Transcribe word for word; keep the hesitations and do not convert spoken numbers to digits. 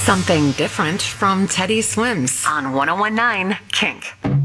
Something different from Teddy Swims on ten nineteen Kink.